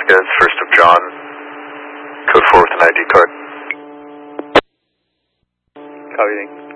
Vasquez, 1st of John, code 4 with an ID card. Copy.